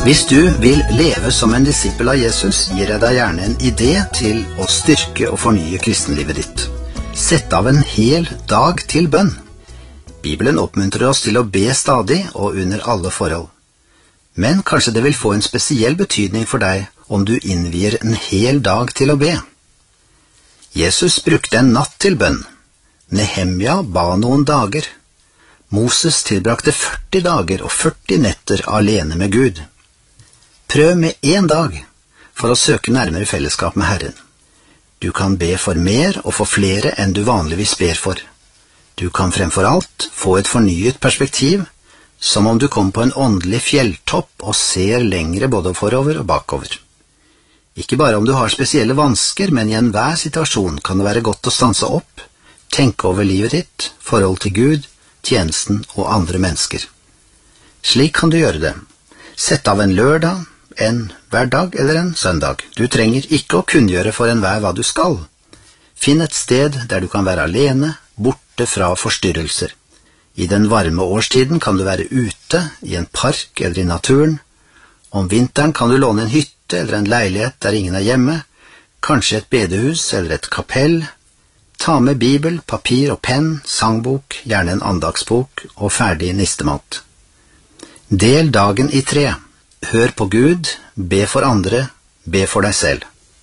Hvis du vil leve som en disippel av Jesus, gir jeg deg gjerne en idé til å styrke og fornye kristenlivet ditt. Sett av en hel dag til bønn. Bibelen oppmuntrer oss til å be stadig og under alle forhold. Men kanskje det vil få en spesiell betydning for deg om du innvier en hel dag til å be. Jesus brukte en natt til bønn. Nehemja ba noen dager. Moses tilbrakte 40 dager og 40 netter alene med Gud. Prøv med en dag for å søke nærmere fellesskap med Herren. Du kan be for mer og for flere enn du vanligvis ber for. Du kan fremfor alt få et fornyet perspektiv, som om du kom på en åndelig fjelltopp og ser lengre både forover og bakover. Ikke bare om du har spesielle vansker, men i enhver situasjon kan det være godt å stanse opp, tenke over livet ditt, forhold til Gud, tjenesten og andre mennesker. Slik kan du gjøre det. Sett av en lørdag, en hverdag eller en søndag. Du trenger ikke å kunngjøre for enhver hva du skal. Finn et sted der du kan være alene, borte fra forstyrrelser. I den varme årstiden kan du være ute, i en park eller i naturen. Om vinteren kan du låne en hytte eller en leilighet der ingen er hjemme, kanskje et bedehus eller et kapell. Ta med bibel, papir og penn, sangbok, gjerne en andagsbok og ferdig nistemat. Del dagen i 3. Hør på Gud, be for andre, be for deg selv.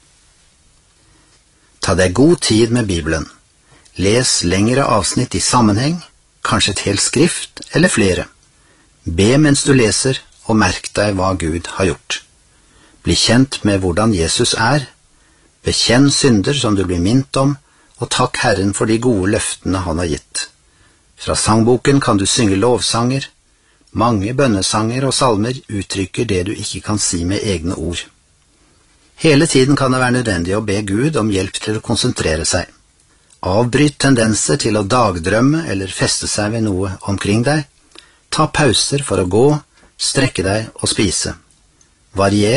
Ta deg god tid med Bibelen. Les lengre avsnitt i sammenheng, kanskje et helt skrift eller flere. Be mens du leser, og merk deg hva Gud har gjort. Bli kjent med hvordan Jesus er. Bekjenn synder som du blir minnet om, og takk Herren for de gode løftene han har gitt. Fra sangboken kan du synge lovsanger. Mange bønnesanger og salmer uttrykker det du ikke kan si med egne ord. Hele tiden kan det være nødvendig å be Gud om hjelp til å konsentrere seg. Avbryt tendenser til å dagdrømme eller feste seg ved noe omkring deg. Ta pauser for å gå, strekke deg og spise. Varier